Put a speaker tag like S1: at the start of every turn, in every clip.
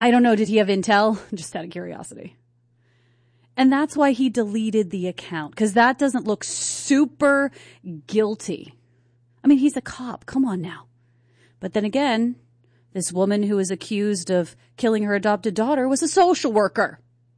S1: I don't know. Did he have intel? Just out of curiosity. And that's why he deleted the account, because that doesn't look super guilty. I mean, he's a cop. Come on now. But then again, this woman who was accused of killing her adopted daughter was a social worker.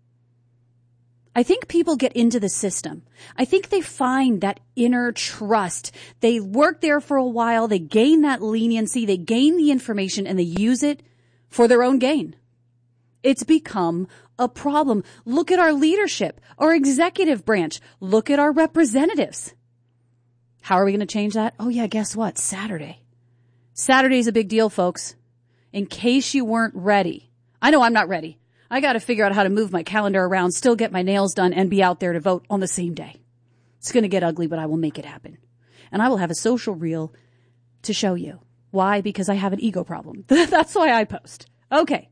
S1: I think people get into the system. I think they find that inner trust. They work there for a while. They gain that leniency. They gain the information and they use it for their own gain. It's become a problem. Look at our leadership, our executive branch. Look at our representatives. How are we going to change that? Oh, yeah, guess what? Saturday. Saturday's a big deal, folks. In case you weren't ready. I know I'm not ready. I got to figure out how to move my calendar around, still get my nails done, and be out there to vote on the same day. It's going to get ugly, but I will make it happen. And I will have a social reel to show you. Why? Because I have an ego problem. That's why I post. Okay.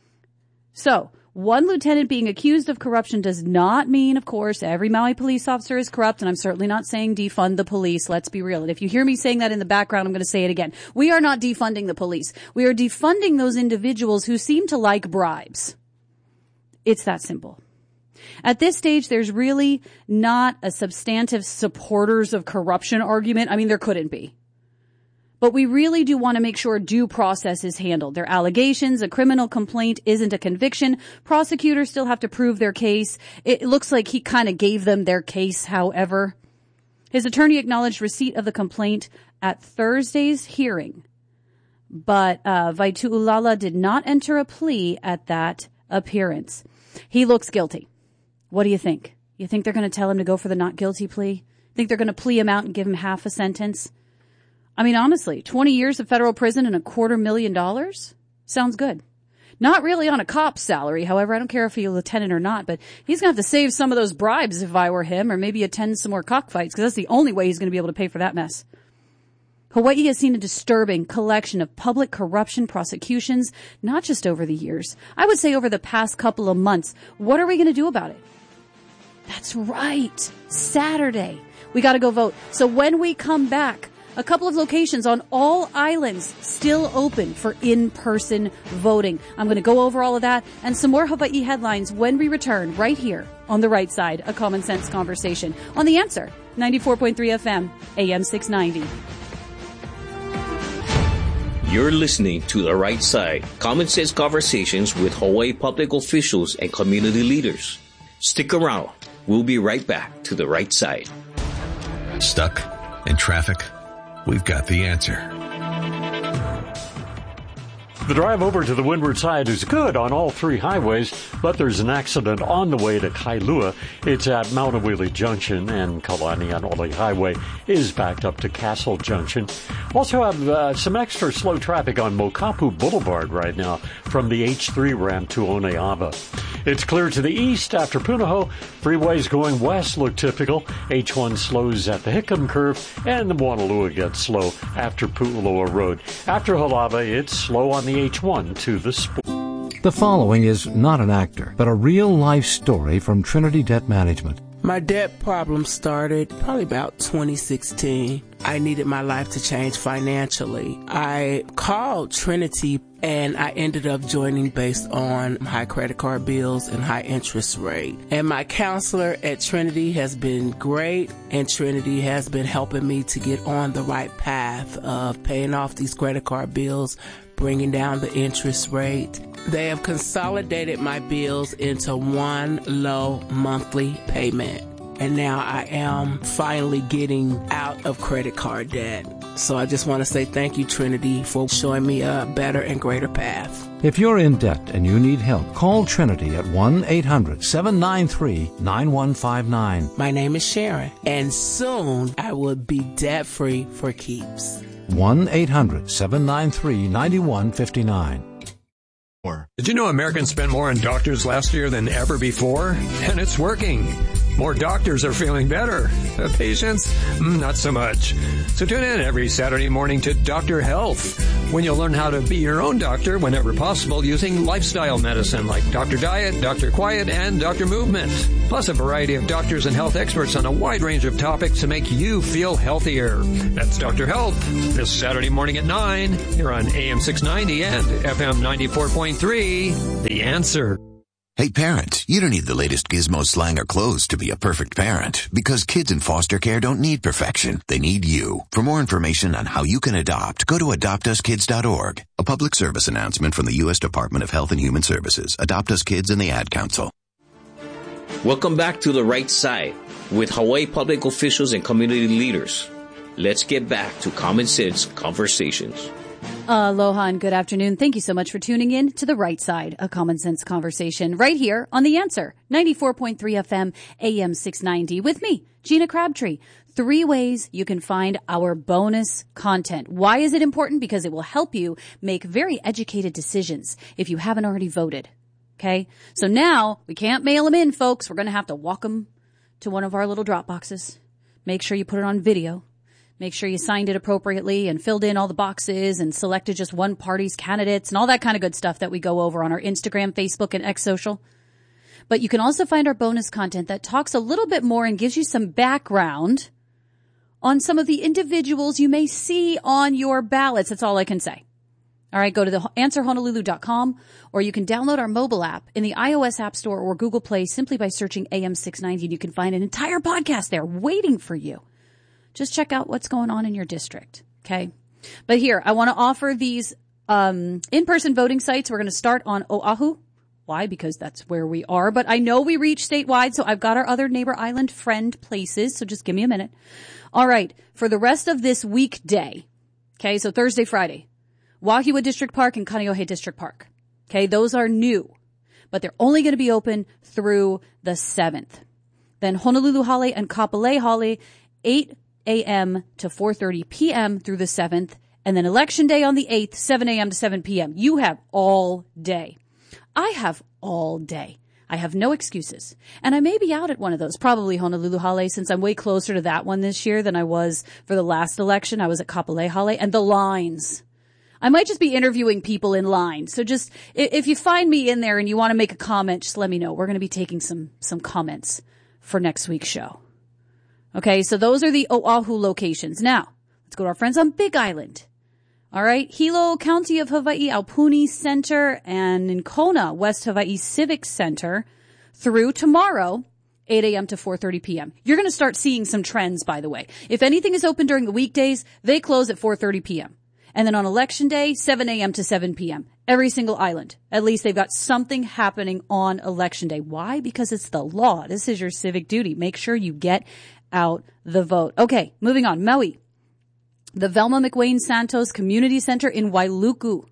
S1: So, one lieutenant being accused of corruption does not mean, of course, every Maui police officer is corrupt, and I'm certainly not saying defund the police. Let's be real. And if you hear me saying that in the background, I'm going to say it again. We are not defunding the police. We are defunding those individuals who seem to like bribes. It's that simple. At this stage, there's really not a substantive supporters of corruption argument. I mean, there couldn't be. But we really do want to make sure due process is handled. Their allegations, a criminal complaint isn't a conviction. Prosecutors still have to prove their case. It looks like he kind of gave them their case, however. His attorney acknowledged receipt of the complaint at Thursday's hearing. But Vaitu'ulala did not enter a plea at that appearance. He looks guilty. What do you think? You think they're going to tell him to go for the not guilty plea? Think they're going to plea him out and give him half a sentence? I mean, honestly, 20 years of federal prison and $250,000? Sounds good. Not really on a cop's salary. However, I don't care if he's a lieutenant or not, but he's going to have to save some of those bribes if I were him, or maybe attend some more cockfights, because that's the only way he's going to be able to pay for that mess. Hawaii has seen a disturbing collection of public corruption prosecutions, not just over the years. I would say over the past couple of months. What are we going to do about it? That's right. Saturday. We got to go vote. So when we come back, a couple of locations on all islands still open for in-person voting. I'm going to go over all of that and some more Hawaii headlines when we return right here on the right side, a common sense conversation on The Answer, 94.3 FM, AM 690.
S2: You're listening to The Right Side, common sense conversations with Hawaii public officials and community leaders. Stick around. We'll be right back to The Right Side.
S3: Stuck in traffic? We've got the answer.
S4: The drive over to the windward side is good on all three highways, but there's an accident on the way to Kailua. It's at Maunawili Junction, and Kalanianoli Highway is backed up to Castle Junction. Also have some extra slow traffic on Mokapu Boulevard right now from the H3 ramp to Oneava. It's clear to the east after Punahou. Freeways going west look typical. H1 slows at the Hickam curve, and the Wanalua gets slow after Pu'uloa Road. After Halava, it's slow on the H1 to the Sport.
S5: The following is not an actor, but a real-life story from Trinity Debt Management.
S6: My debt problem started probably about 2016. I needed my life to change financially. I called Trinity and I ended up joining based on high credit card bills and high interest rate. And my counselor at Trinity has been great, and Trinity has been helping me to get on the right path of paying off these credit card bills, bringing down the interest rate. They have consolidated my bills into one low monthly payment. And now I am finally getting out of credit card debt. So I just want to say thank you, Trinity, for showing me a better and greater path.
S5: If you're in debt and you need help, call Trinity at 1-800-793-9159.
S6: My name is Sharon, and soon I will be debt-free for keeps.
S5: 1-800-793-9159.
S3: Did you know Americans spent more on doctors last year than ever before? And it's working.
S7: More doctors are feeling better. Patients, not so much. So tune in every Saturday morning to Dr. Health, when you'll learn how to be your own doctor whenever possible using lifestyle medicine like Dr. Diet, Dr. Quiet, and Dr. Movement. Plus a variety of doctors and health experts on a wide range of topics to make you feel healthier. That's Dr. Health, this Saturday morning at 9, here on AM 690 and FM 94.3, The Answer.
S8: Hey parents, you don't need the latest gizmo, slang, or clothes to be a perfect parent, because kids in foster care don't need perfection. They need you. For more information on how you can adopt, go to adoptuskids.org. A public service announcement from the U.S. Department of Health and Human Services, Adopt Us Kids, and the Ad Council.
S2: Welcome back to The Right Side with Hawaii public officials and community leaders. Let's get back to Common Sense Conversations.
S1: Aloha and good afternoon. Thank you so much for tuning in to The Right Side, a common sense conversation right here on The Answer, 94.3 FM, AM 690 with me, Gina Crabtree. 3 ways you can find our bonus content. Why is it important? Because it will help you make very educated decisions if you haven't already voted. Okay. So now we can't mail them in, folks. We're going to have to walk them to one of our little drop boxes. Make sure you put it on video. Make sure you signed it appropriately and filled in all the boxes and selected just one party's candidates and all that kind of good stuff that we go over on our Instagram, Facebook, and X social. But you can also find our bonus content that talks a little bit more and gives you some background on some of the individuals you may see on your ballots. That's all I can say. All right, go to the answerhonolulu.com, or you can download our mobile app in the iOS App Store or Google Play simply by searching AM 690, and you can find an entire podcast there waiting for you. Just check out what's going on in your district, okay? But here, I want to offer these in-person voting sites. We're going to start on Oahu. Why? Because that's where we are. But I know we reach statewide, so I've got our other neighbor island friend places, so just give me a minute. All right, for the rest of this weekday, okay, so Thursday, Friday, Wahiawa District Park and Kaneohe District Park, okay, those are new, but they're only going to be open through the 7th. Then Honolulu Hale and Kapolei Hale, 8 a.m. to 4:30 p.m. through the 7th, and then Election Day on the 8th, 7 a.m. to 7 p.m. You have all day. I have all day. I have no excuses. And I may be out at one of those, probably Honolulu Hale, since I'm way closer to that one this year than I was for the last election. I was at Kapolei Hale, and the lines. I might just be interviewing people in line. So just, if you find me in there and you want to make a comment, just let me know. We're going to be taking some comments for next week's show. Okay, so those are the Oahu locations. Now, let's go to our friends on Big Island. All right, Hilo, County of Hawaii, Aupuni Center, and in Kona, West Hawaii Civic Center, through tomorrow, 8 a.m. to 4:30 p.m. You're going to start seeing some trends, by the way. If anything is open during the weekdays, they close at 4:30 p.m. And then on Election Day, 7 a.m. to 7 p.m. Every single island. At least they've got something happening on Election Day. Why? Because it's the law. This is your civic duty. Make sure you get out the vote. Okay, moving on. Maui. The Velma McWayne Santos Community Center in Wailuku.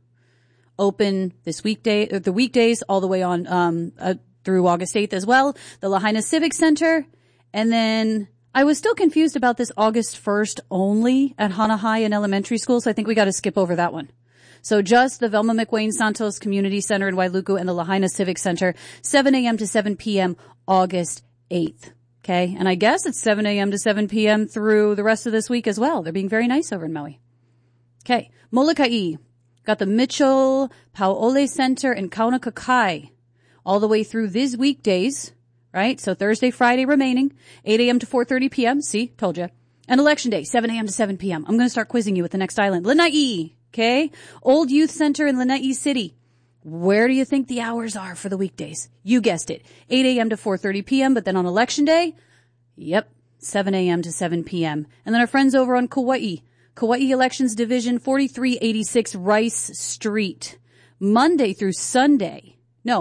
S1: Open this weekday, the weekdays all the way on, through August 8th as well. The Lahaina Civic Center. And then I was still confused about this August 1st only at Hana High and elementary school. So I think we got to skip over that one. So just the Velma McWayne Santos Community Center in Wailuku and the Lahaina Civic Center, 7 a.m. to 7 p.m. August 8th. Okay. And I guess it's 7 a.m. to 7 p.m. through the rest of this week as well. They're being very nice over in Maui. Okay. Molokai. Got the Mitchell Pauole Center in Kaunakakai all the way through these weekdays, right? So Thursday, Friday remaining, 8 a.m. to 4:30 p.m. See, told you. And Election Day, 7 a.m. to 7 p.m. I'm going to start quizzing you with the next island. Lanai. Okay. Old Youth Center in Lanai City. Where do you think the hours are for the weekdays? You guessed it. 8 a.m. to 4:30 p.m. But then on Election Day, yep, 7 a.m. to 7 p.m. And then our friends over on Kauai. Kauai Elections Division, 4386 Rice Street. Monday through Saturday,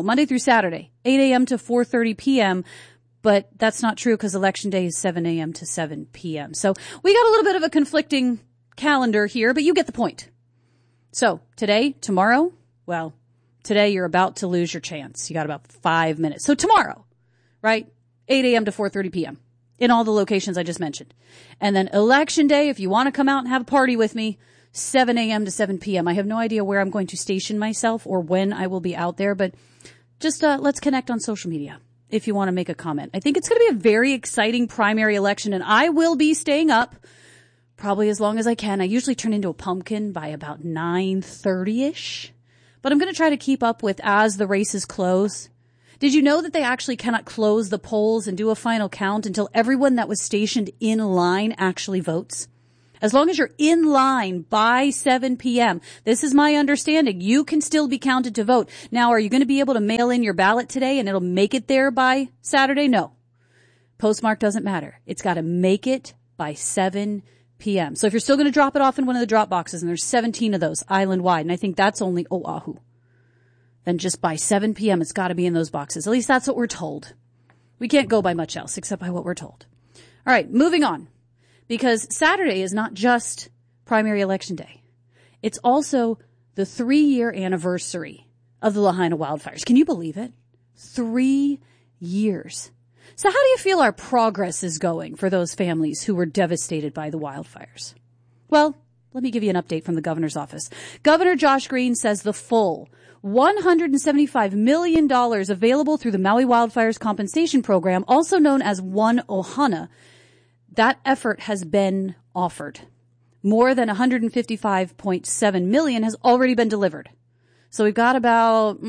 S1: 8 a.m. to 4:30 p.m. But that's not true because Election Day is 7 a.m. to 7 p.m. So we got a little bit of a conflicting calendar here, but you get the point. So today, tomorrow, well, today you're about to lose your chance. You got about 5 minutes. So tomorrow, right? 8 a.m. to 4:30 p.m. in all the locations I just mentioned. And then Election Day, if you want to come out and have a party with me, 7 a.m. to 7 p.m. I have no idea where I'm going to station myself or when I will be out there, but just let's connect on social media. if you want to make a comment. I think it's going to be a very exciting primary election, and I will be staying up probably as long as I can. I usually turn into a pumpkin by about 9:30-ish, but I'm going to try to keep up with as the races close. Did you know that they actually cannot close the polls and do a final count until everyone that was stationed in line actually votes? As long as you're in line by 7 p.m., this is my understanding, you can still be counted to vote. Now, are you going to be able to mail in your ballot today and it'll make it there by Saturday? No. Postmark doesn't matter. It's got to make it by 7 p.m. So if you're still going to drop it off in one of the drop boxes, and there's 17 of those island-wide, and I think that's only Oahu, then just by 7 p.m. it's got to be in those boxes. At least that's what we're told. We can't go by much else except by what we're told. All right, moving on. Because Saturday is not just primary election day. It's also the 3-year anniversary of the Lahaina wildfires. Can you believe it? 3 years. So how do you feel our progress is going for those families who were devastated by the wildfires? Well, let me give you an update from the governor's office. Governor Josh Green says the full $175 million available through the Maui Wildfires Compensation Program, also known as One Ohana, that effort has been offered. More than $155.7 million has already been delivered. So we've got about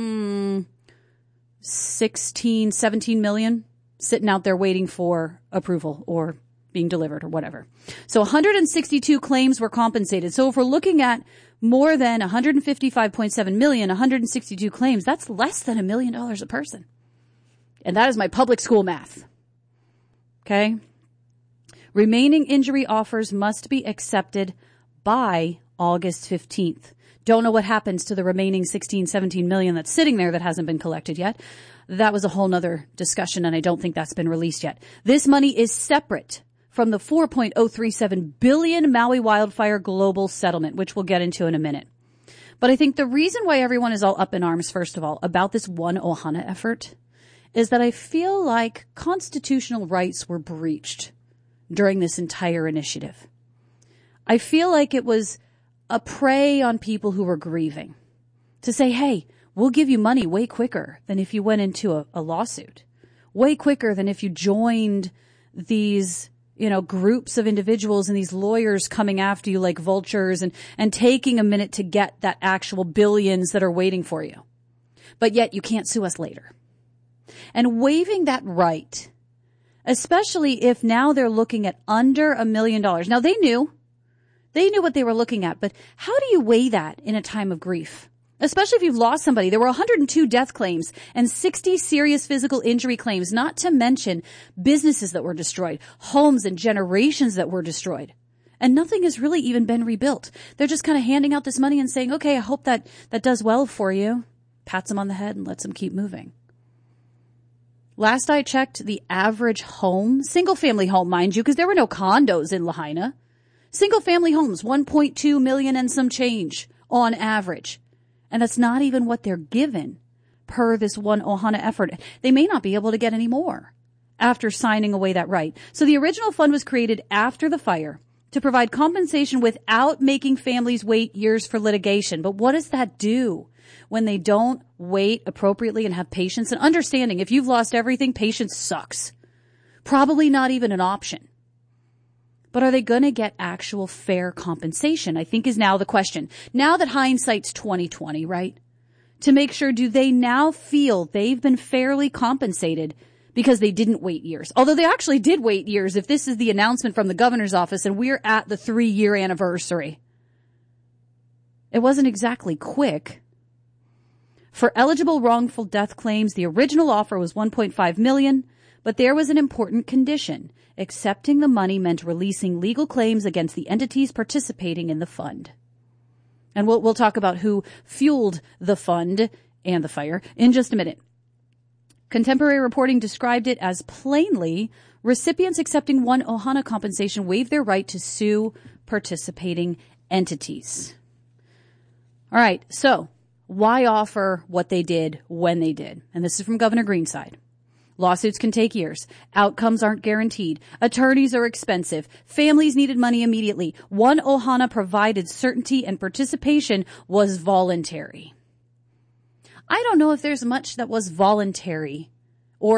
S1: 17 million sitting out there waiting for approval or being delivered or whatever. So 162 claims were compensated. So if we're looking at more than $155.7 million, 162 claims, that's less than $1 million a person. And that is my public school math. Okay? Remaining injury offers must be accepted by August 15th. Don't know what happens to the remaining 17 million that's sitting there that hasn't been collected yet. That was a whole nother discussion, and I don't think that's been released yet. This money is separate from the $4.037 billion Maui wildfire global settlement, which we'll get into in a minute. But I think the reason why everyone is all up in arms, first of all, about this One Ohana effort is that I feel like constitutional rights were breached during this entire initiative. I feel like it was a prey on people who were grieving to say, hey, we'll give you money way quicker than if you went into a lawsuit, way quicker than if you joined these, groups of individuals and these lawyers coming after you like vultures and taking a minute to get that actual billions that are waiting for you. But yet you can't sue us later. And waiving that right, especially if now they're looking at under $1 million. Now they knew what they were looking at, but how do you weigh that in a time of grief? Especially if you've lost somebody. There were 102 death claims and 60 serious physical injury claims, not to mention businesses that were destroyed, homes and generations that were destroyed. And nothing has really even been rebuilt. They're just kind of handing out this money and saying, okay, I hope that does well for you. Pats them on the head and lets them keep moving. Last I checked, the average home, single-family home, mind you, because there were no condos in Lahaina. Single-family homes, 1.2 million and some change on average. And that's not even what they're given per this One Ohana effort. They may not be able to get any more after signing away that right. So the original fund was created after the fire to provide compensation without making families wait years for litigation. But what does that do when they don't wait appropriately and have patience and understanding? If you've lost everything, patience sucks. Probably not even an option. But are they going to get actual fair compensation? I think is now the question. Now that hindsight's 20/20, right? To make sure, do they now feel they've been fairly compensated because they didn't wait years? Although they actually did wait years if this is the announcement from the governor's office and we're at the 3-year anniversary. It wasn't exactly quick. For eligible wrongful death claims, the original offer was $1.5 million, but there was an important condition. Accepting the money meant releasing legal claims against the entities participating in the fund. And we'll talk about who fueled the fund and the fire in just a minute. Contemporary reporting described it as plainly, recipients accepting One Ohana compensation waive their right to sue participating entities. All right, so why offer what they did when they did? And this is from Governor Green's side. Lawsuits can take years. Outcomes aren't guaranteed. Attorneys are expensive. Families needed money immediately. One Ohana provided certainty and participation was voluntary. I don't know if there's much that was voluntary or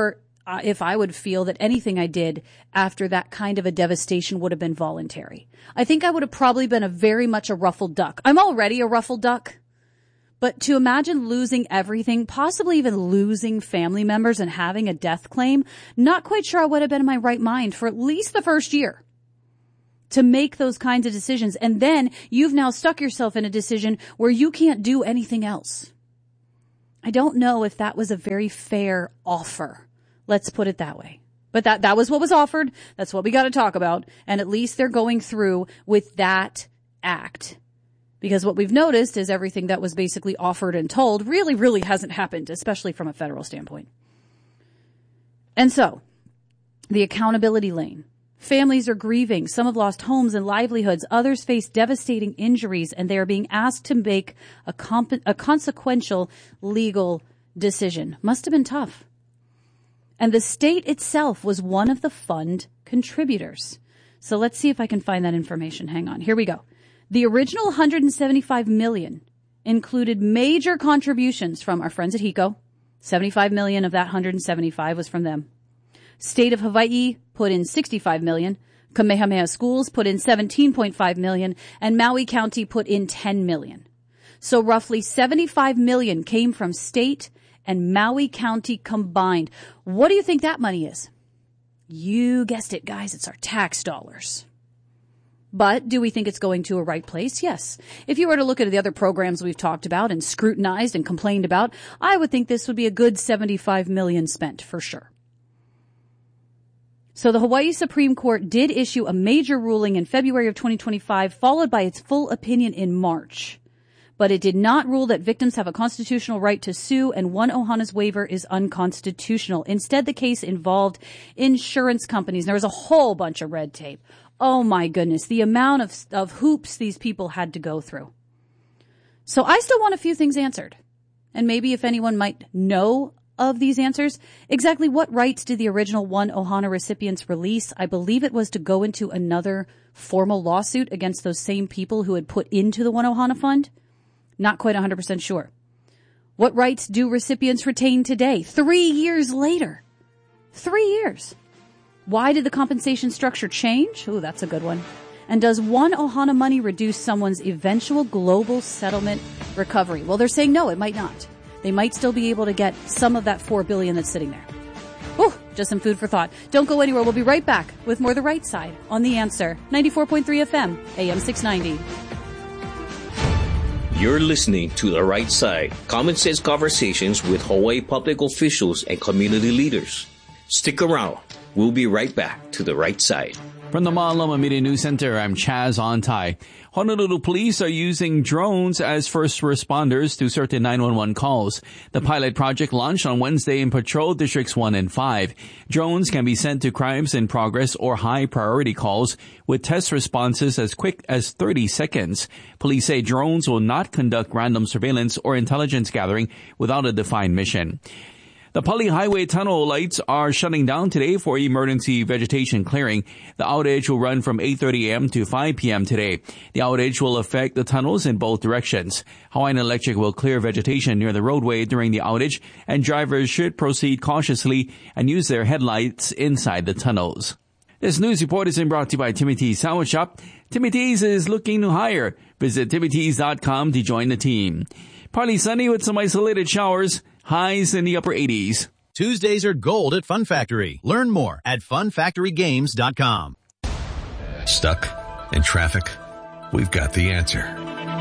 S1: if I would feel that anything I did after that kind of a devastation would have been voluntary. I think I would have probably been very much a ruffled duck. I'm already a ruffled duck. But to imagine losing everything, possibly even losing family members and having a death claim, not quite sure I would have been in my right mind for at least the first year to make those kinds of decisions. And then you've now stuck yourself in a decision where you can't do anything else. I don't know if that was a very fair offer. Let's put it that way. But that was what was offered. That's what we got to talk about. And at least they're going through with that act. Because what we've noticed is everything that was basically offered and told really, really hasn't happened, especially from a federal standpoint. And so, the accountability lane. Families are grieving. Some have lost homes and livelihoods. Others face devastating injuries, and they are being asked to make a consequential legal decision. Must have been tough. And the state itself was one of the fund contributors. So let's see if I can find that information. Hang on. Here we go. The original $175 million included major contributions from our friends at HECO. $75 million of that $175 was from them. State of Hawaii put in $65 million. Kamehameha Schools put in $17.5 million. And Maui County put in $10 million. So roughly $75 million came from state and Maui County combined. What do you think that money is? You guessed it, guys. It's our tax dollars. But do we think it's going to a right place? Yes. If you were to look at the other programs we've talked about and scrutinized and complained about, I would think this would be a good $75 million spent for sure. So the Hawaii Supreme Court did issue a major ruling in February of 2025, followed by its full opinion in March. But it did not rule that victims have a constitutional right to sue, and One Ohana's waiver is unconstitutional. Instead, the case involved insurance companies. There was a whole bunch of red tape. Oh my goodness, the amount of hoops these people had to go through. So I still want a few things answered. And maybe if anyone might know of these answers, exactly what rights did the original One Ohana recipients release? I believe it was to go into another formal lawsuit against those same people who had put into the One Ohana Fund. Not quite 100% sure. What rights do recipients retain today, 3 years later? 3 years. Why did the compensation structure change? Ooh, that's a good one. And does One Ohana money reduce someone's eventual global settlement recovery? Well, they're saying no, it might not. They might still be able to get some of that $4 billion that's sitting there. Ooh, just some food for thought. Don't go anywhere. We'll be right back with more The Right Side on The Answer. 94.3 FM, AM 690.
S2: You're listening to The Right Side, common sense conversations with Hawaii public officials and community leaders. Stick around. We'll be right back to The Right Side.
S9: From the Malama Media News Center, I'm Chaz Ontai. Honolulu police are using drones as first responders to certain 911 calls. The pilot project launched on Wednesday in Patrol Districts 1 and 5. Drones can be sent to crimes in progress or high priority calls with test responses as quick as 30 seconds. Police say drones will not conduct random surveillance or intelligence gathering without a defined mission. The Pali Highway tunnel lights are shutting down today for emergency vegetation clearing. The outage will run from 8:30 a.m. to 5 p.m. today. The outage will affect the tunnels in both directions. Hawaiian Electric will clear vegetation near the roadway during the outage, and drivers should proceed cautiously and use their headlights inside the tunnels. This news report is brought to you by Timmy T's Sandwich Shop. Timmy T's is looking to hire. Visit TimmyT's.com to join the team. Partly sunny with some isolated showers. Highs in the upper 80s.
S10: Tuesdays are gold at Fun Factory. Learn more at funfactorygames.com.
S3: Stuck in traffic? We've got the answer.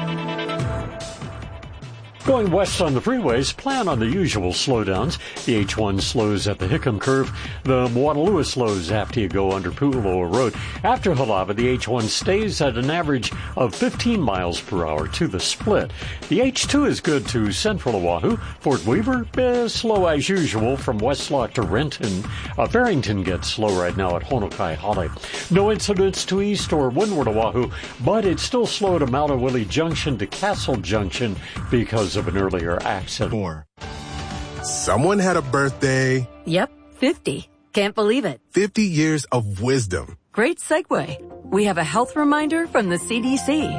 S4: Going west on the freeways, plan on the usual slowdowns. The H1 slows at the Hickam Curve. The Moanalua slows after you go under Pu'uloa Road. After Halava, the H1 stays at an average of 15 miles per hour to the split. The H2 is good to central Oahu. Fort Weaver is slow as usual from Westlock to Renton. Barrington gets slow right now at Honokai Hale. No incidents to east or windward Oahu, but it's still slow to Maunawili Junction to Castle Junction because of an earlier accident.
S11: Someone had a birthday.
S12: Yep, 50. Can't believe it.
S11: 50 years of wisdom.
S12: Great segue. We have a health reminder from the CDC.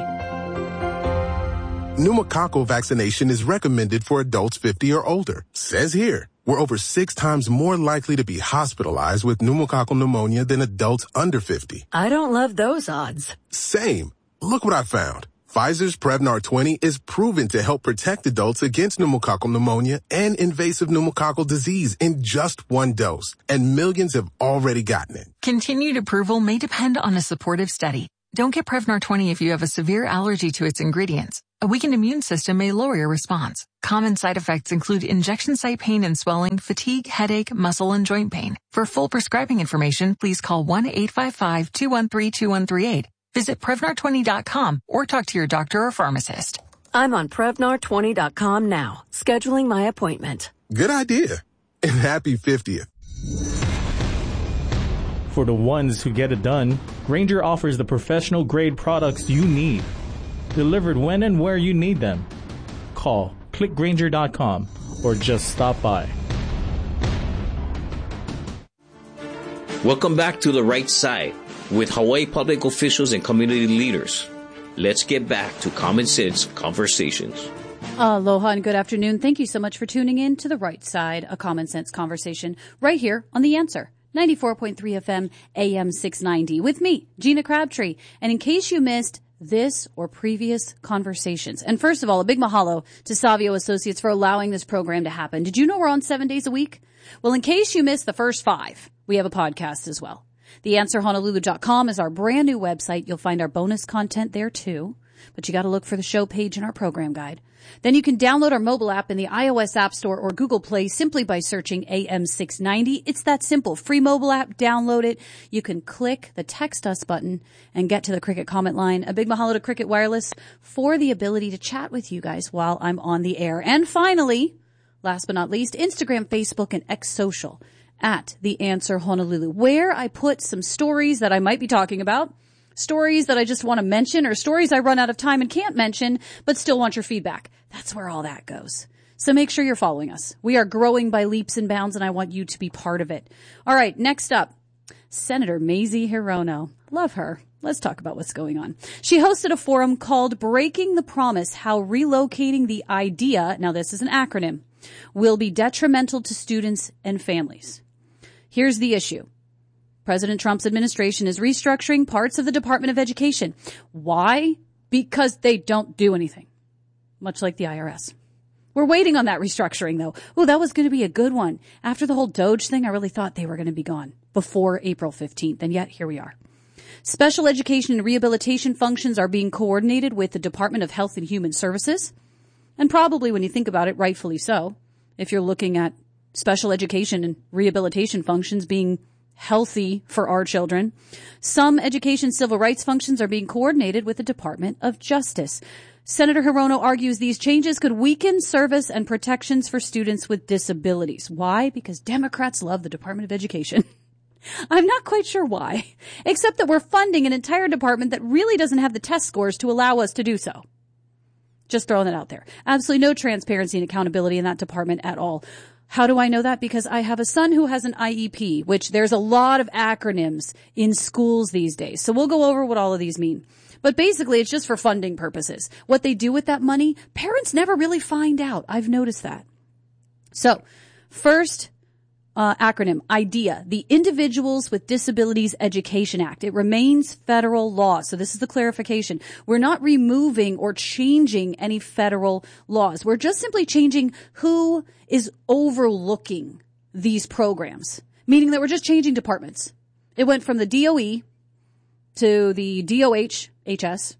S11: Pneumococcal vaccination is recommended for adults 50 or older. Says here, we're over 6 times more likely to be hospitalized with pneumococcal pneumonia than adults under 50.
S12: I don't love those odds.
S11: Same. Look what I found. Pfizer's Prevnar 20 is proven to help protect adults against pneumococcal pneumonia and invasive pneumococcal disease in just 1 dose, and millions have already gotten it.
S13: Continued approval may depend on a supportive study. Don't get Prevnar 20 if you have a severe allergy to its ingredients. A weakened immune system may lower your response. Common side effects include injection site pain and swelling, fatigue, headache, muscle, and joint pain. For full prescribing information, please call 1-855-213-2138. Visit Prevnar20.com or talk to your doctor or pharmacist.
S12: I'm on Prevnar20.com now, scheduling my appointment.
S11: Good idea. And happy 50th.
S14: For the ones who get it done, Grainger offers the professional-grade products you need, delivered when and where you need them. Call, click Grainger.com, or just stop by.
S2: Welcome back to The Right Side with Hawaii public officials and community leaders. Let's get back to Common Sense Conversations.
S1: Aloha and good afternoon. Thank you so much for tuning in to The Right Side, a Common Sense Conversation, right here on The Answer. 94.3 FM, AM 690, with me, Gina Crabtree. And in case you missed this or previous conversations, and first of all, a big mahalo to Savio Associates for allowing this program to happen. Did you know we're on 7 days a week? Well, in case you missed the first 5, we have a podcast as well. TheAnswerHonolulu.com is our brand new website. You'll find our bonus content there too, but you got to look for the show page in our program guide. Then you can download our mobile app in the iOS App Store or Google Play simply by searching AM690. It's that simple. Free mobile app, download it. You can click the text us button and get to the Cricket comment line. A big mahalo to Cricket Wireless for the ability to chat with you guys while I'm on the air. And finally, last but not least, Instagram, Facebook, and X Social at The Answer Honolulu, where I put some stories that I might be talking about, stories that I just want to mention, or stories I run out of time and can't mention, but still want your feedback. That's where all that goes. So make sure you're following us. We are growing by leaps and bounds, and I want you to be part of it. All right, next up, Senator Mazie Hirono. Love her. Let's talk about what's going on. She hosted a forum called Breaking the Promise, How Relocating the Idea, now this is an acronym, will be detrimental to students and families. Here's the issue. President Trump's administration is restructuring parts of the Department of Education. Why? Because they don't do anything. Much like the IRS. We're waiting on that restructuring, though. Oh, that was going to be a good one. After the whole Doge thing, I really thought they were going to be gone before April 15th, and yet here we are. Special education and rehabilitation functions are being coordinated with the Department of Health and Human Services, and probably, when you think about it, rightfully so, if you're looking at special education and rehabilitation functions being healthy for our children. Some education civil rights functions are being coordinated with the Department of Justice. Senator Hirono argues these changes could weaken service and protections for students with disabilities. Why? Because Democrats love the Department of Education. I'm not quite sure why, except that we're funding an entire department that really doesn't have the test scores to allow us to do so. Just throwing that out there. Absolutely no transparency and accountability in that department at all. How do I know that? Because I have a son who has an IEP, which there's a lot of acronyms in schools these days. So we'll go over what all of these mean. But basically, it's just for funding purposes. What they do with that money, parents never really find out. I've noticed that. So, first acronym, IDEA, the Individuals with Disabilities Education Act. It remains federal law. So this is the clarification. We're not removing or changing any federal laws. We're just simply changing who is overlooking these programs, meaning that we're just changing departments. It went from the DOE to the DOH-HS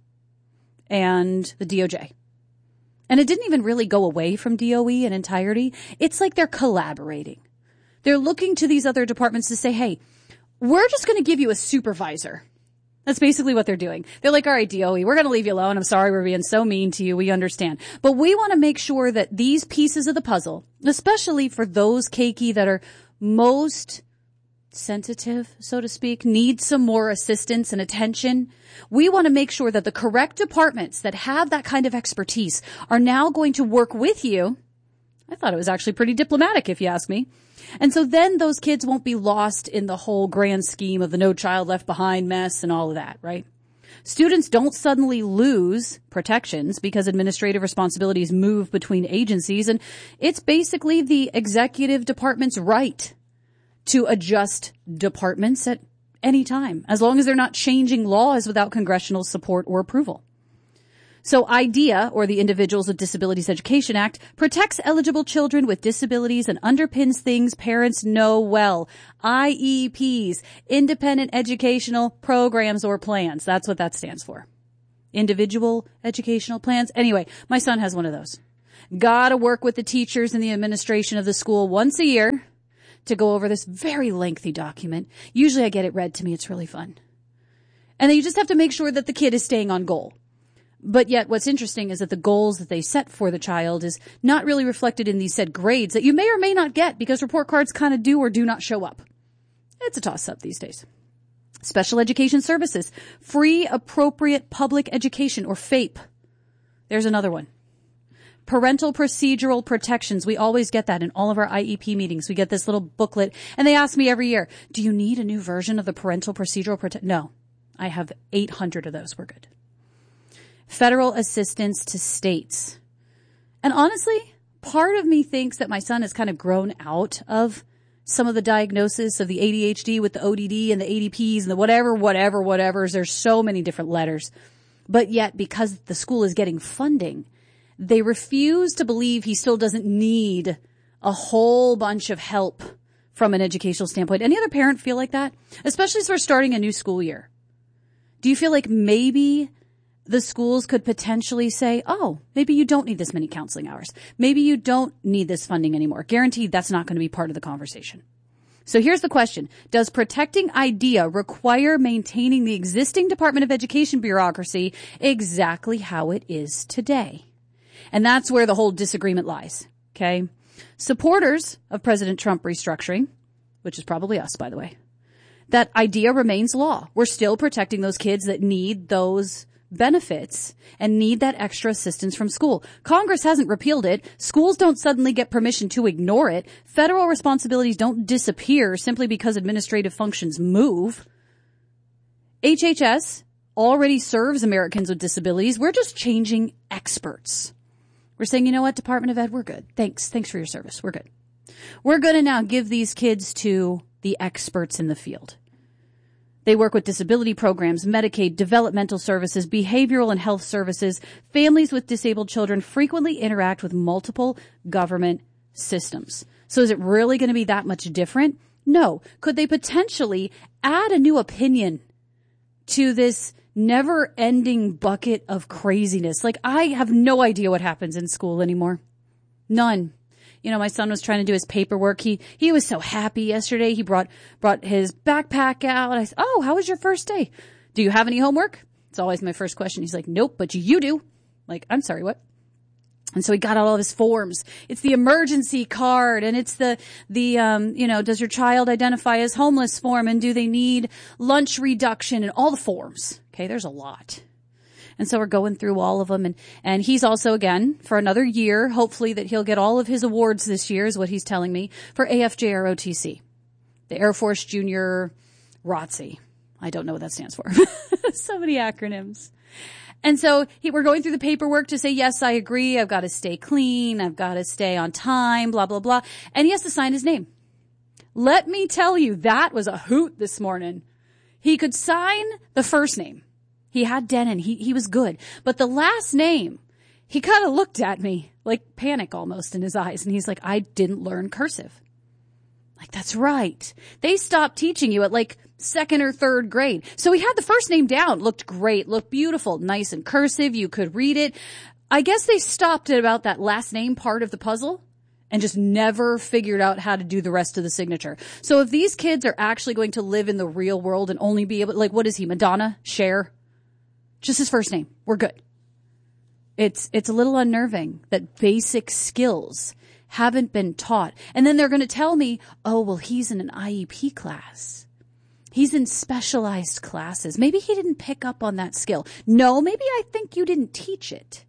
S1: and the DOJ. And it didn't even really go away from DOE in entirety. It's like they're collaborating. They're looking to these other departments to say, hey, we're just going to give you a supervisor. That's basically what they're doing. They're like, all right, DOE, we're going to leave you alone. I'm sorry we're being so mean to you. We understand. But we want to make sure that these pieces of the puzzle, especially for those keiki that are most sensitive, so to speak, need some more assistance and attention. We want to make sure that the correct departments that have that kind of expertise are now going to work with you. I thought it was actually pretty diplomatic, if you ask me. And so then those kids won't be lost in the whole grand scheme of the No Child Left Behind mess and all of that, right? Students don't suddenly lose protections because administrative responsibilities move between agencies, and it's basically the executive department's right to adjust departments at any time, as long as they're not changing laws without congressional support or approval. So IDEA, or the Individuals with Disabilities Education Act, protects eligible children with disabilities and underpins things parents know well. IEPs, Independent Educational Programs or Plans. That's what that stands for. Individual Educational Plans. Anyway, my son has one of those. Gotta work with the teachers and the administration of the school once a year to go over this very lengthy document. Usually I get it read to me. It's really fun. And then you just have to make sure that the kid is staying on goal. But yet what's interesting is that the goals that they set for the child is not really reflected in these said grades that you may or may not get because report cards kind of do or do not show up. It's a toss-up these days. Special Education Services, Free Appropriate Public Education, or FAPE. There's another one. Parental Procedural Protections. We always get that in all of our IEP meetings. We get this little booklet, and they ask me every year, do you need a new version of the Parental Procedural Protection? No, I have 800 of those. We're good. Federal assistance to states. And honestly, part of me thinks that my son has kind of grown out of some of the diagnosis of the ADHD with the ODD and the ADPs and the whatever's. There's so many different letters. But yet, because the school is getting funding, they refuse to believe he still doesn't need a whole bunch of help from an educational standpoint. Any other parent feel like that? Especially as we're starting a new school year. Do you feel like maybe the schools could potentially say, oh, maybe you don't need this many counseling hours. Maybe you don't need this funding anymore. Guaranteed that's not going to be part of the conversation. So here's the question. Does protecting IDEA require maintaining the existing Department of Education bureaucracy exactly how it is today? And that's where the whole disagreement lies. Okay. Supporters of President Trump restructuring, which is probably us, by the way, that IDEA remains law. We're still protecting those kids that need those benefits and need that extra assistance from school. Congress hasn't repealed it. Schools don't suddenly get permission to ignore it. Federal responsibilities don't disappear simply because administrative functions move. HHS already serves Americans with disabilities. We're just changing experts. We're saying, you know what, Department of Ed, we're good. Thanks for your service. We're good. We're going to now give these kids to the experts in the field. They work with disability programs, Medicaid, developmental services, behavioral and health services. Families with disabled children frequently interact with multiple government systems. So is it really going to be that much different? No. Could they potentially add a new opinion to this never-ending bucket of craziness? Like, I have no idea what happens in school anymore. None. You know, my son was trying to do his paperwork. He was so happy yesterday. He brought his backpack out. I said, oh, how was your first day? Do you have any homework? It's always my first question. He's like, nope, but you do. Like, I'm sorry, what? And so he got out all of his forms. It's the emergency card, and it's the does your child identify as homeless form, and do they need lunch reduction, and all the forms. Okay, there's a lot. And so we're going through all of them. And he's also, again, for another year, hopefully that he'll get all of his awards this year is what he's telling me, for AFJROTC, the Air Force Junior ROTC. I don't know what that stands for. So many acronyms. And so we're going through the paperwork to say, yes, I agree. I've got to stay clean. I've got to stay on time, blah, blah, blah. And he has to sign his name. Let me tell you, that was a hoot this morning. He could sign the first name. He had Denon. He was good. But the last name, he kind of looked at me like panic almost in his eyes. And he's like, I didn't learn cursive. Like, that's right. They stopped teaching you at like second or third grade. So he had the first name down. Looked great. Looked beautiful. Nice and cursive. You could read it. I guess they stopped at about that last name part of the puzzle and just never figured out how to do the rest of the signature. So if these kids are actually going to live in the real world and only be able, like, what is he? Madonna? Cher? Just his first name. We're good. It's a little unnerving that basic skills haven't been taught. And then they're going to tell me, oh, well, he's in an IEP class. He's in specialized classes. Maybe he didn't pick up on that skill. No, maybe I think you didn't teach it.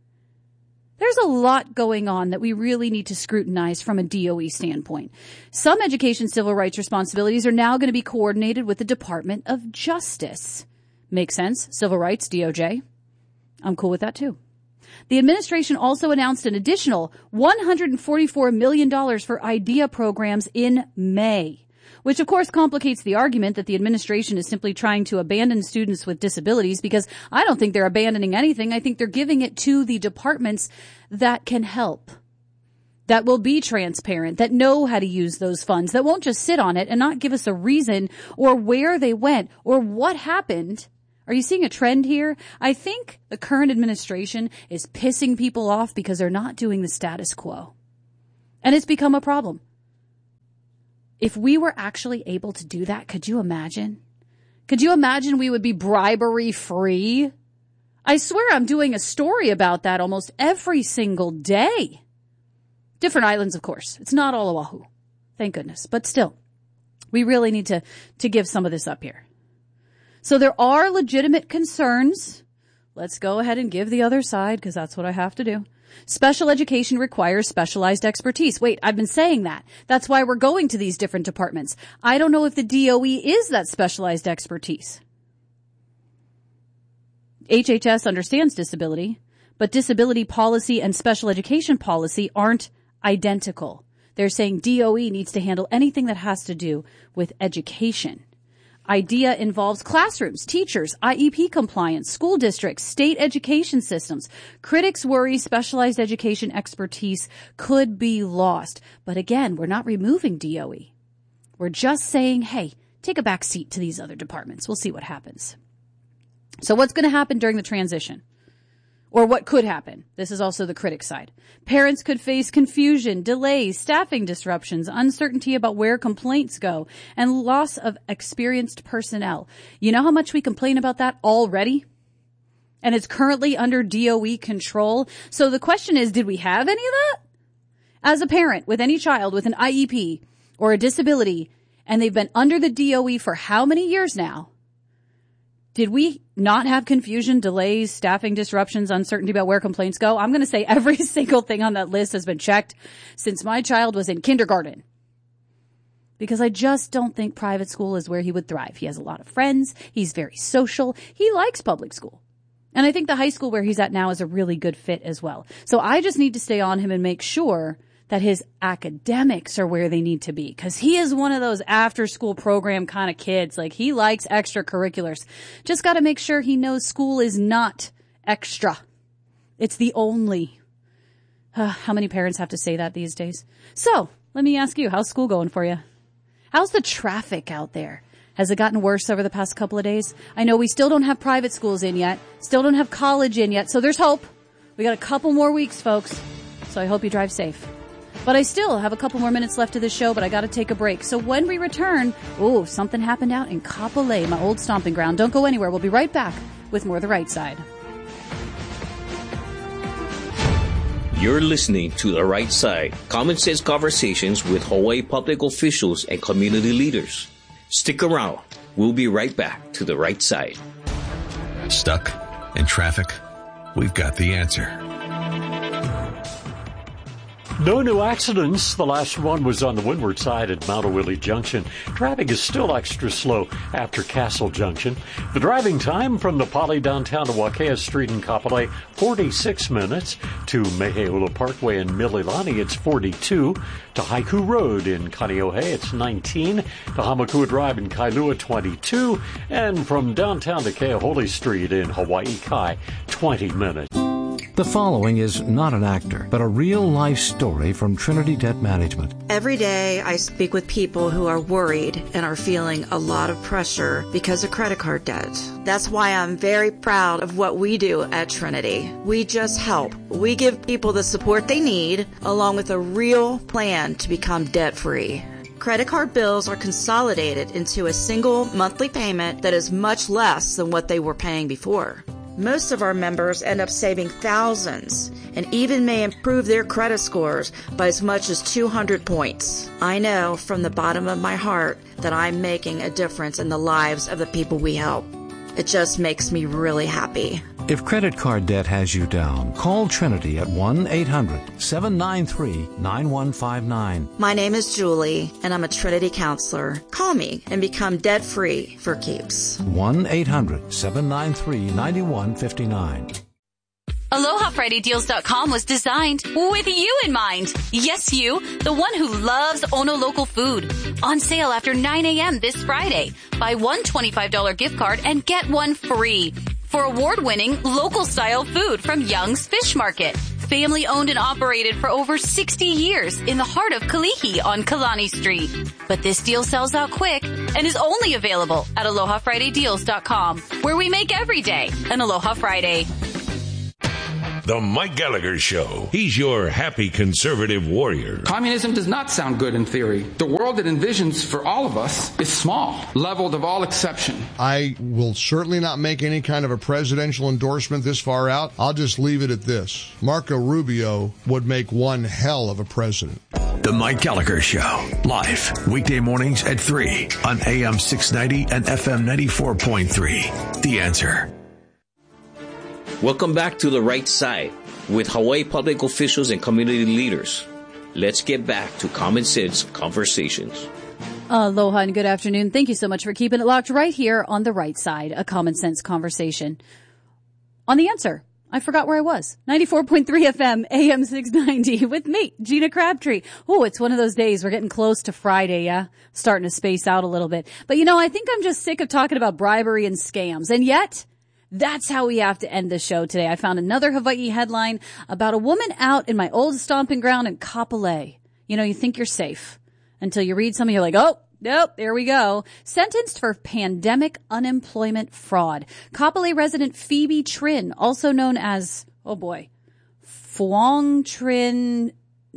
S1: There's a lot going on that we really need to scrutinize from a DOE standpoint. Some education civil rights responsibilities are now going to be coordinated with the Department of Justice. Makes sense. Civil rights, DOJ. I'm cool with that too. The administration also announced an additional $144 million for IDEA programs in May, which of course complicates the argument that the administration is simply trying to abandon students with disabilities, because I don't think they're abandoning anything. I think they're giving it to the departments that can help, that will be transparent, that know how to use those funds, that won't just sit on it and not give us a reason or where they went or what happened. Are you seeing a trend here? I think the current administration is pissing people off because they're not doing the status quo. And it's become a problem. If we were actually able to do that, could you imagine? Could you imagine we would be bribery free? I swear I'm doing a story about that almost every single day. Different islands, of course. It's not all Oahu. Thank goodness. But still, we really need to give some of this up here. So there are legitimate concerns. Let's go ahead and give the other side, because that's what I have to do. Special education requires specialized expertise. Wait, I've been saying that. That's why we're going to these different departments. I don't know if the DOE is that specialized expertise. HHS understands disability, but disability policy and special education policy aren't identical. They're saying DOE needs to handle anything that has to do with education. IDEA involves classrooms, teachers, IEP compliance, school districts, state education systems. Critics worry specialized education expertise could be lost. But again, we're not removing DOE. We're just saying, hey, take a back seat to these other departments. We'll see what happens. So what's going to happen during the transition? Or what could happen? This is also the critic side. Parents could face confusion, delays, staffing disruptions, uncertainty about where complaints go, and loss of experienced personnel. You know how much we complain about that already? And it's currently under DOE control. So the question is, did we have any of that? As a parent with any child with an IEP or a disability, and they've been under the DOE for how many years now? Did we not have confusion, delays, staffing disruptions, uncertainty about where complaints go? I'm going to say every single thing on that list has been checked since my child was in kindergarten. Because I just don't think private school is where he would thrive. He has a lot of friends. He's very social. He likes public school. And I think the high school where he's at now is a really good fit as well. So I just need to stay on him and make sure that his academics are where they need to be. Because he is one of those after-school program kind of kids. Like, he likes extracurriculars. Just got to make sure he knows school is not extra. It's the only. How many parents have to say that these days? So, let me ask you, how's school going for you? How's the traffic out there? Has it gotten worse over the past couple of days? I know we still don't have private schools in yet. Still don't have college in yet. So there's hope. We got a couple more weeks, folks. So I hope you drive safe. But I still have a couple more minutes left of this show, but I got to take a break. So when we return, something happened out in Kapolei, my old stomping ground. Don't go anywhere. We'll be right back with more The Right Side.
S2: You're listening to The Right Side, common sense conversations with Hawaii public officials and community leaders. Stick around. We'll be right back to The Right Side.
S3: Stuck in traffic? We've got the answer.
S4: No new accidents. The last one was on the windward side at Maunawili Junction. Traffic is still extra slow after Castle Junction. The driving time from the Pali downtown to Wakea Street in Kapolei, 46 minutes. To Meheula Parkway in Mililani, it's 42. To Haiku Road in Kaneohe, it's 19. To Hamakua Drive in Kailua, 22. And from downtown to Keahole Street in Hawaii Kai, 20 minutes.
S5: The following is not an actor, but a real-life story from Trinity Debt Management.
S15: Every day I speak with people who are worried and are feeling a lot of pressure because of credit card debt. That's why I'm very proud of what we do at Trinity. We just help. We give people the support they need, along with a real plan to become debt-free. Credit card bills are consolidated into a single monthly payment that is much less than what they were paying before. Most of our members end up saving thousands and even may improve their credit scores by as much as 200 points. I know from the bottom of my heart that I'm making a difference in the lives of the people we help. It just makes me really happy.
S5: If credit card debt has you down, call Trinity at 1-800-793-9159.
S15: My name is Julie, and I'm a Trinity counselor. Call me and become debt-free for keeps.
S5: 1-800-793-9159.
S16: AlohaFridayDeals.com was designed with you in mind. Yes, you, the one who loves Ono local food. On sale after 9 a.m. this Friday. Buy one $25 gift card and get one free. For award-winning local-style food from Young's Fish Market. Family owned and operated for over 60 years in the heart of Kalihi on Kalani Street. But this deal sells out quick and is only available at AlohaFridayDeals.com, where we make every day an Aloha Friday.
S17: The Mike Gallagher Show. He's your happy conservative warrior.
S18: Communism does not sound good in theory. The world it envisions for all of us is small, leveled of all exception.
S19: I will certainly not make any kind of a presidential endorsement this far out. I'll just leave it at this. Marco Rubio would make one hell of a president.
S3: The Mike Gallagher Show. Live weekday mornings at 3 on AM 690 and FM 94.3. The Answer.
S2: Welcome back to The Right Side with Hawaii public officials and community leaders. Let's get back to Common Sense Conversations.
S1: Aloha and good afternoon. Thank you so much for keeping it locked right here on The Right Side, a Common Sense Conversation. On The Answer, I forgot where I was. 94.3 FM, AM 690 with me, Gina Crabtree. Oh, it's one of those days. We're getting close to Friday, yeah? Starting to space out a little bit. But you know, I think I'm just sick of talking about bribery and scams. And yet, that's how we have to end the show today. I found another Hawaii headline about a woman out in my old stomping ground in Kapolei. You know, you think you're safe until you read something, you're like, oh, nope, there we go. Sentenced for pandemic unemployment fraud. Kapolei resident Phoebe Trin, also known as, oh boy, Phuong Trin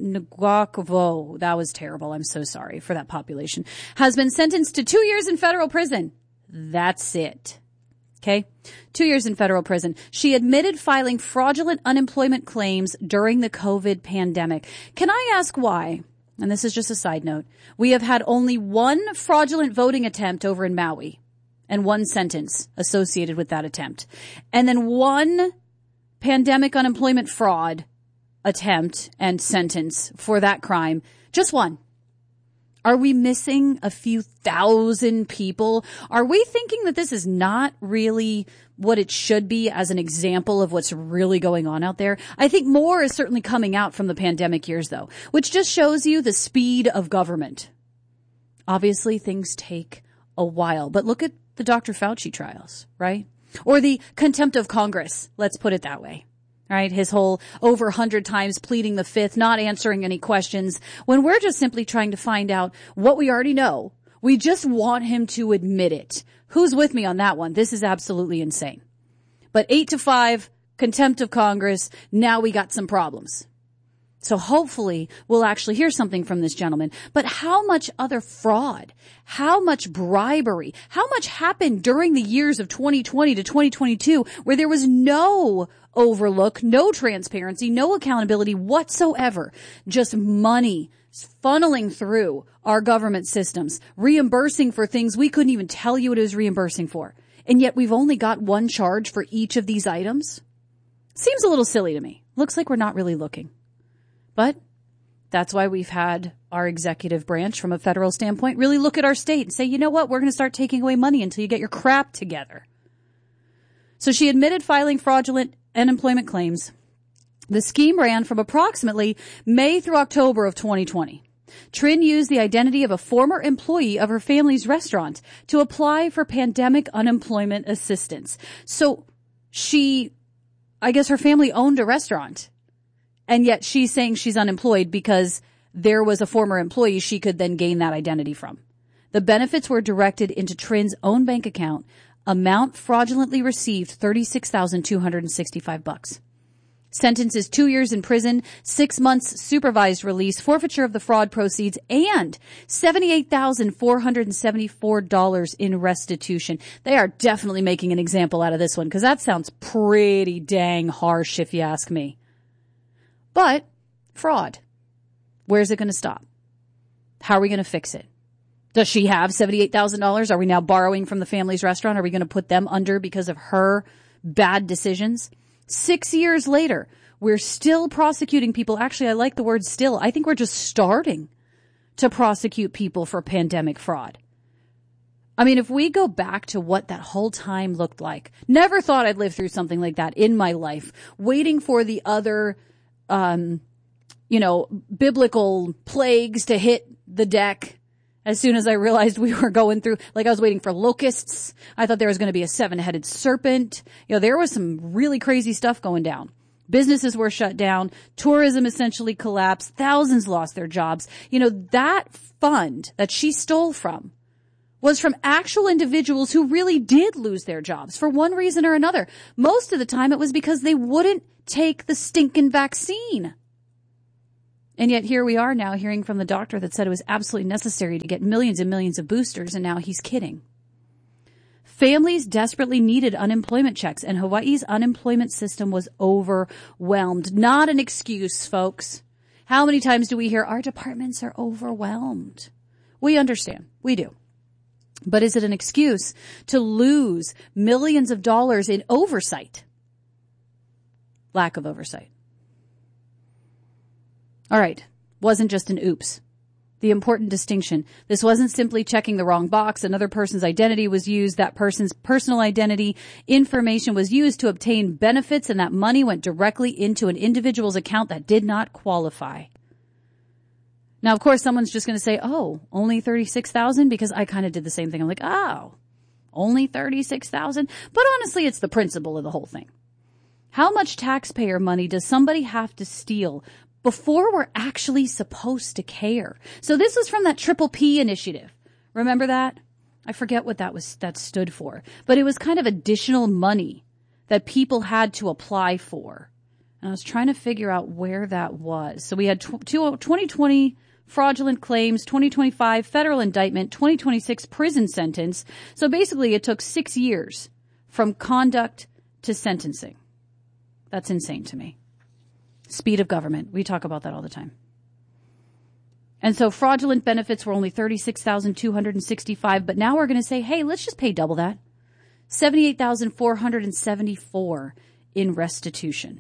S1: Nguakvo. That was terrible. I'm so sorry for that population. Has been sentenced to 2 years in federal prison. That's it. Okay. 2 years in federal prison. She admitted filing fraudulent unemployment claims during the COVID pandemic. Can I ask why? And this is just a side note. We have had only one fraudulent voting attempt over in Maui and one sentence associated with that attempt. And then one pandemic unemployment fraud attempt and sentence for that crime. Just one. Are we missing a few thousand people? Are we thinking that this is not really what it should be as an example of what's really going on out there? I think more is certainly coming out from the pandemic years, though, which just shows you the speed of government. Obviously, things take a while, but look at the Dr. Fauci trials, right? Or the contempt of Congress. Let's put it that way. Right? His whole over 100 times pleading the fifth, not answering any questions, when we're just simply trying to find out what we already know. We just want him to admit it. Who's with me on that one? This is absolutely insane. But 8-5, contempt of Congress, now we got some problems. So hopefully we'll actually hear something from this gentleman. But how much other fraud, how much bribery, how much happened during the years of 2020 to 2022 where there was no overlook, no transparency, no accountability whatsoever, just money funneling through our government systems, reimbursing for things we couldn't even tell you it was reimbursing for. And yet we've only got one charge for each of these items. Seems a little silly to me. Looks like we're not really looking. But that's why we've had our executive branch from a federal standpoint really look at our state and say, you know what, we're going to start taking away money until you get your crap together. So she admitted filing fraudulent unemployment claims. The scheme ran from approximately May through October of 2020. Trin used the identity of a former employee of her family's restaurant to apply for pandemic unemployment assistance. So I guess her family owned a restaurant. And yet she's saying she's unemployed because there was a former employee she could then gain that identity from. The benefits were directed into Trin's own bank account. Amount fraudulently received $36,265. Sentence is 2 years in prison, 6 months supervised release, forfeiture of the fraud proceeds, and $78,474 in restitution. They are definitely making an example out of this one because that sounds pretty dang harsh if you ask me. But fraud. Where's it going to stop? How are we going to fix it? Does she have $78,000? Are we now borrowing from the family's restaurant? Are we going to put them under because of her bad decisions. 6 years later, we're still prosecuting people. Actually, I like the word still. I think we're just starting to prosecute people for pandemic fraud. I mean, if we go back to what that whole time looked like, never thought I'd live through something like that in my life, waiting for the other, biblical plagues to hit the deck. As soon as I realized we were going through, like I was waiting for locusts. I thought there was going to be a 7-headed serpent. There was some really crazy stuff going down. Businesses were shut down. Tourism essentially collapsed. Thousands lost their jobs. That fund that she stole from was from actual individuals who really did lose their jobs for one reason or another. Most of the time it was because they wouldn't take the stinking vaccine. And yet here we are now hearing from the doctor that said it was absolutely necessary to get millions and millions of boosters, and now he's kidding. Families desperately needed unemployment checks, and Hawaii's unemployment system was overwhelmed. Not an excuse, folks. How many times do we hear our departments are overwhelmed? We understand. We do. But is it an excuse to lose millions of dollars in oversight? Lack of oversight. All right. Wasn't just an oops. The important distinction. This wasn't simply checking the wrong box. Another person's identity was used. That person's personal identity information was used to obtain benefits, and that money went directly into an individual's account that did not qualify. Now, of course, someone's just going to say, oh, only $36,000, because I kind of did the same thing. I'm like, oh, only $36,000. But honestly, it's the principle of the whole thing. How much taxpayer money does somebody have to steal before we're actually supposed to care? So this was from that Triple P initiative. Remember that? I forget what that stood for, but it was kind of additional money that people had to apply for. And I was trying to figure out where that was. So we had 2020 fraudulent claims, 2025 federal indictment, 2026 prison sentence. So basically it took 6 years from conduct to sentencing. That's insane to me. Speed of government. We talk about that all the time. And so fraudulent benefits were only $36,265, but now we're going to say, hey, let's just pay double that. $78,474 in restitution.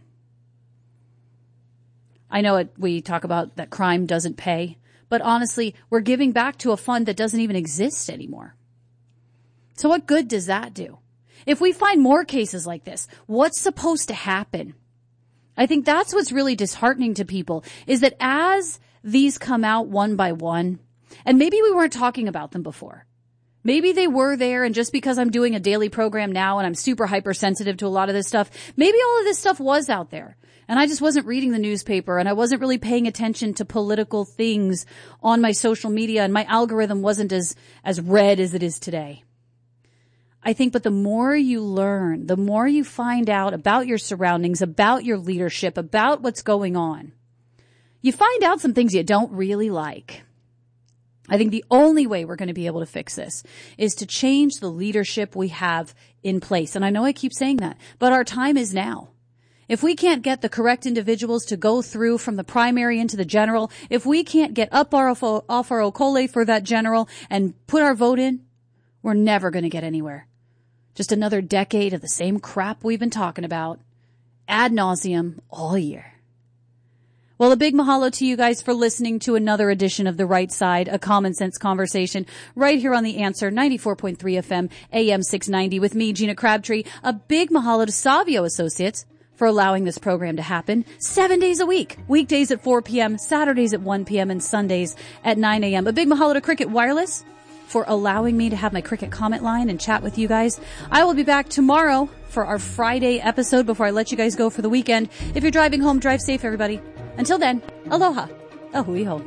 S1: I know we talk about that crime doesn't pay, but honestly, we're giving back to a fund that doesn't even exist anymore. So what good does that do? If we find more cases like this, what's supposed to happen? I think that's what's really disheartening to people, is that as these come out one by one, and maybe we weren't talking about them before. Maybe they were there, and just because I'm doing a daily program now and I'm super hypersensitive to a lot of this stuff, maybe all of this stuff was out there. And I just wasn't reading the newspaper, and I wasn't really paying attention to political things on my social media, and my algorithm wasn't as red as it is today. I think, but the more you learn, the more you find out about your surroundings, about your leadership, about what's going on, you find out some things you don't really like. I think the only way we're going to be able to fix this is to change the leadership we have in place. And I know I keep saying that, but our time is now. If we can't get the correct individuals to go through from the primary into the general, if we can't get off our okole for that general and put our vote in, we're never going to get anywhere. Just another decade of the same crap we've been talking about ad nauseum all year. Well, a big mahalo to you guys for listening to another edition of The Right Side, a common sense conversation right here on The Answer, 94.3 FM, AM 690 with me, Gina Crabtree. A big mahalo to Savio Associates for allowing this program to happen 7 days a week. Weekdays at 4 p.m., Saturdays at 1 p.m., and Sundays at 9 a.m. A big mahalo to Cricket Wireless for allowing me to have my Cricket comment line and chat with you guys. I will be back tomorrow for our Friday episode before I let you guys go for the weekend. If you're driving home, drive safe, everybody. Until then, aloha. Ahui ho.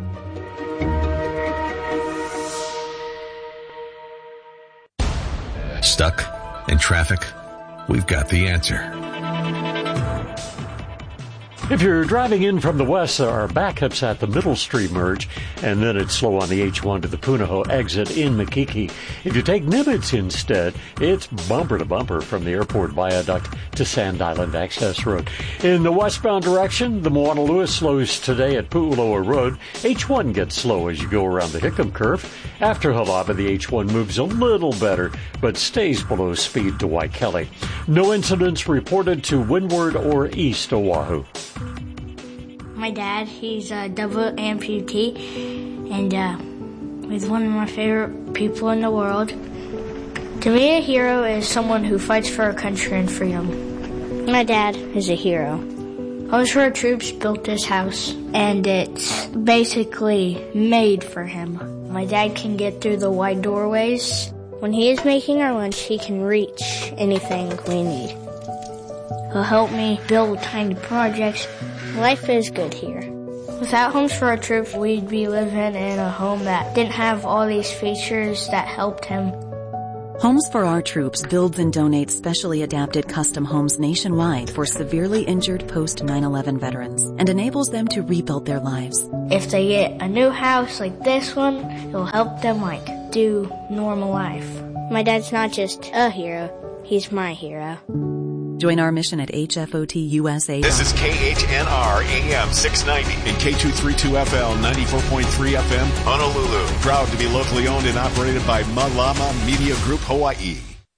S3: Stuck in traffic? We've got the answer.
S4: If you're driving in from the west, there are backups at the Middle Street merge, and then it's slow on the H1 to the Punahou exit in Makiki. If you take Nimitz instead, it's bumper to bumper from the airport viaduct to Sand Island Access Road. In the westbound direction, the Moana Lewis slows today at Pu'uloa Road. H1 gets slow as you go around the Hickam curve. After Halaba, the H1 moves a little better, but stays below speed to Waikele. No incidents reported to windward or east Oahu.
S20: My dad, he's a double amputee, and he's one of my favorite people in the world. To me, a hero is someone who fights for our country and freedom. My dad is a hero. Homes for Our Troops built this house, and it's basically made for him. My dad can get through the wide doorways. When he is making our lunch, he can reach anything we need. He'll help me build tiny projects. Life is good here. Without Homes for Our Troops, we'd be living in a home that didn't have all these features that helped him.
S21: Homes for Our Troops builds and donates specially adapted custom homes nationwide for severely injured post-9/11 veterans and enables them to rebuild their lives.
S20: If they get a new house like this one, it'll help them do normal life. My dad's not just a hero, he's my hero.
S21: Join our mission at HFOTUSA.
S22: This is KHNR AM 690 and K232FL 94.3 FM, Honolulu. Proud to be locally owned and operated by Malama Media Group Hawaii.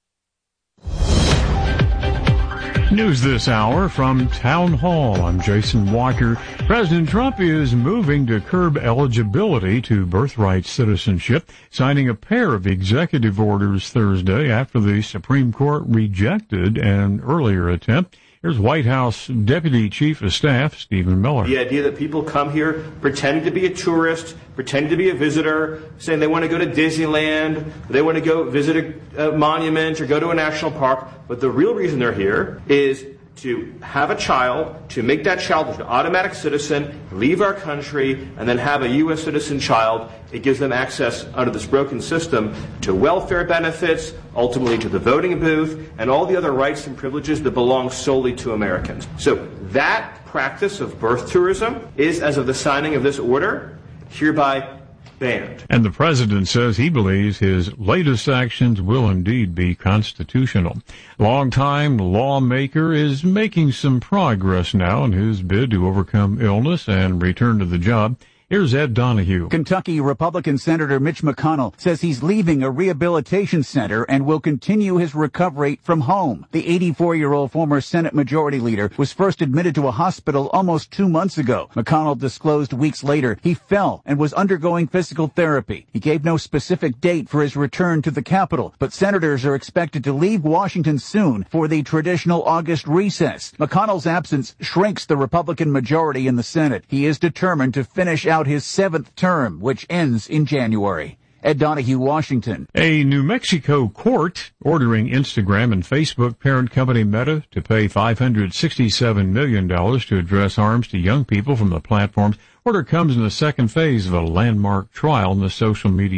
S23: News this hour from Town Hall. I'm Jason Walker. President Trump is moving to curb eligibility to birthright citizenship, signing a pair of executive orders Thursday after the Supreme Court rejected an earlier attempt. Here's White House Deputy Chief of Staff Stephen Miller.
S24: The idea that people come here pretending to be a tourist, pretending to be a visitor, saying they want to go to Disneyland, they want to go visit a monument or go to a national park, but the real reason they're here is to have a child, to make that child an automatic citizen, leave our country, and then have a U.S. citizen child. It gives them access under this broken system to welfare benefits, ultimately to the voting booth, and all the other rights and privileges that belong solely to Americans. So that practice of birth tourism is, as of the signing of this order, hereby banned.
S23: And the president says he believes his latest actions will indeed be constitutional. Longtime lawmaker is making some progress now in his bid to overcome illness and return to the job. Here's Ed Donahue.
S25: Kentucky Republican Senator Mitch McConnell says he's leaving a rehabilitation center and will continue his recovery from home. The 84-year-old former Senate Majority Leader was first admitted to a hospital almost 2 months ago. McConnell disclosed weeks later he fell and was undergoing physical therapy. He gave no specific date for his return to the Capitol, but senators are expected to leave Washington soon for the traditional August recess. McConnell's absence shrinks the Republican majority in the Senate. He is determined to finish out his 7th term, which ends in January. Ed Donahue, Washington.
S23: A New Mexico court ordering Instagram and Facebook parent company Meta to pay $567 million to address harms to young people from the platforms. Order comes in the second phase of a landmark trial in the social media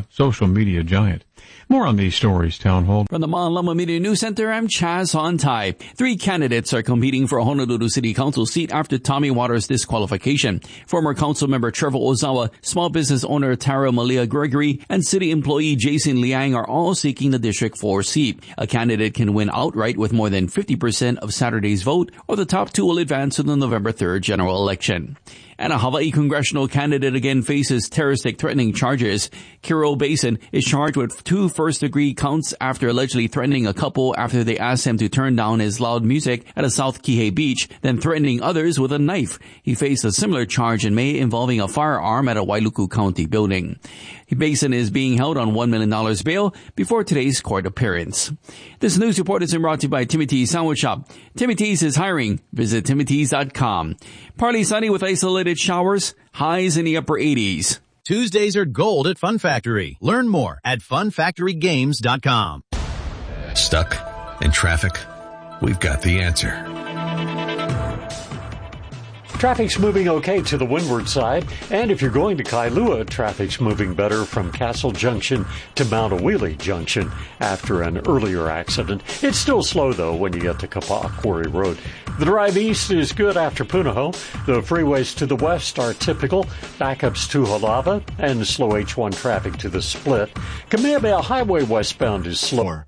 S23: giant. More on these stories, Town Hall.
S9: From the Malama Media News Center, I'm Chaz Hontai. 3 candidates are competing for a Honolulu City Council seat after Tommy Waters' disqualification. Former council member Trevor Ozawa, small business owner Tara Malia Gregory, and city employee Jason Liang are all seeking the District 4 seat. A candidate can win outright with more than 50% of Saturday's vote, or the top 2 will advance to the November 3rd general election. And a Hawaii congressional candidate again faces terroristic threatening charges. Kiro Basin is charged with 2 first-degree counts after allegedly threatening a couple after they asked him to turn down his loud music at a South Kihei beach, then threatening others with a knife. He faced a similar charge in May involving a firearm at a Wailuku County building. Basin is being held on $1 million bail before today's court appearance. This news report is brought to you by Timothy's Sandwich Shop. Timothy's is hiring. Visit timothys.com. Partly sunny with isolated showers, highs in the upper 80s.
S10: Tuesdays are gold at Fun Factory. Learn more at funfactorygames.com.
S3: Stuck in traffic? We've got the answer.
S4: Traffic's moving okay to the windward side, and if you're going to Kailua, traffic's moving better from Castle Junction to Mount Awili Junction after an earlier accident. It's still slow, though, when you get to Kapaa Quarry Road. The drive east is good after Punahou. The freeways to the west are typical. Backups to Halava and slow H1 traffic to the split. Kamehameha Highway westbound is slower.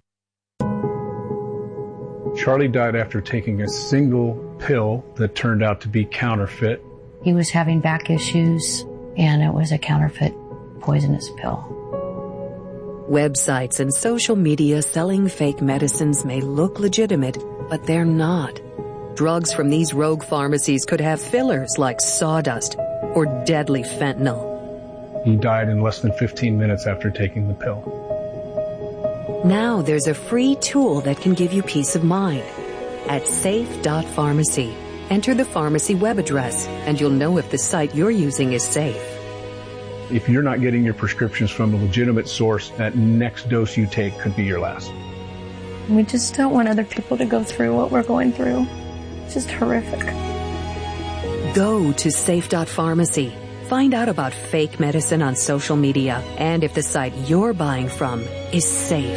S6: Charlie died after taking a single pill that turned out to be counterfeit.
S7: He was having back issues, and it was a counterfeit poisonous pill.
S8: Websites and social media selling fake medicines may look legitimate, but they're not. Drugs from these rogue pharmacies could have fillers like sawdust or deadly fentanyl.
S6: He died in less than 15 minutes after taking the pill.
S8: Now there's a free tool that can give you peace of mind. At safe.pharmacy, enter the pharmacy web address, and you'll know if the site you're using is safe.
S6: If you're not getting your prescriptions from a legitimate source, that next dose you take could be your last.
S12: We just don't want other people to go through what we're going through. It's just horrific.
S8: Go to safe.pharmacy. Find out about fake medicine on social media and if the site you're buying from is safe.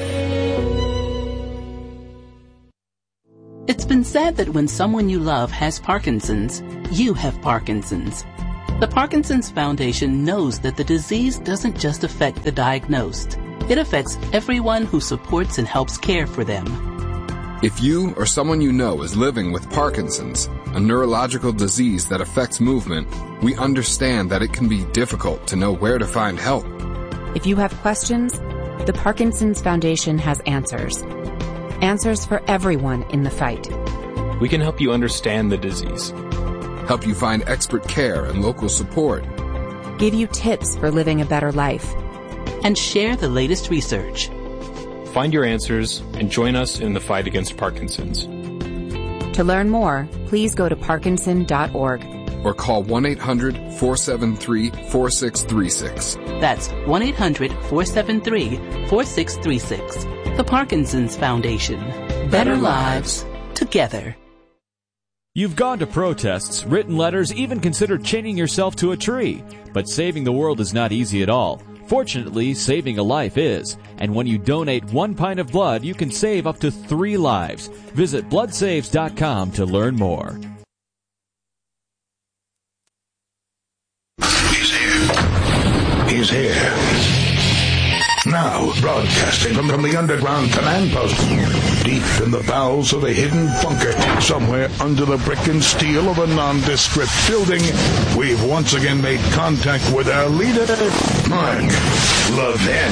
S13: It's been said that when someone you love has Parkinson's, you have Parkinson's. The Parkinson's Foundation knows that the disease doesn't just affect the diagnosed. It affects everyone who supports and helps care for them.
S26: If you or someone you know is living with Parkinson's, a neurological disease that affects movement, we understand that it can be difficult to know where to find help.
S27: If you have questions, the Parkinson's Foundation has answers. Answers for everyone in the fight.
S28: We can help you understand the disease.
S26: Help you find expert care and local support.
S27: Give you tips for living a better life.
S13: And share the latest research.
S28: Find your answers and join us in the fight against Parkinson's.
S27: To learn more, please go to parkinson.org.
S26: Or call 1-800-473-4636.
S13: That's 1-800-473-4636. The Parkinson's Foundation. Better lives together.
S29: You've gone to protests, written letters, even considered chaining yourself to a tree. But saving the world is not easy at all. Fortunately, saving a life is. And when you donate 1 pint of blood, you can save up to 3 lives. Visit bloodsaves.com to learn more.
S3: He's here. Now, broadcasting from the underground command post, deep in the bowels of a hidden bunker, somewhere under the brick and steel of a nondescript building, we've once again made contact with our leader, Mark Levin.